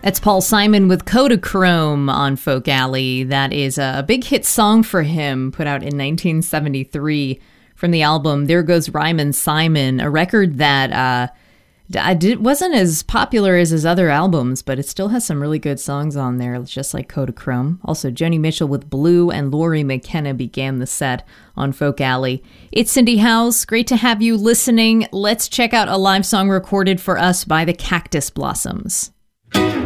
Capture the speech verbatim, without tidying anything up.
That's Paul Simon with Kodachrome on Folk Alley. That is a big hit song for him, put out in nineteen seventy-three from the album There Goes Ryman Simon, a record that uh, I did, wasn't as popular as his other albums, but it still has some really good songs on there, just like Kodachrome. Also, Joni Mitchell with Blue and Laurie McKenna began the set on Folk Alley. It's Cindy House. Great to have you listening. Let's check out a live song recorded for us by the Cactus Blossoms.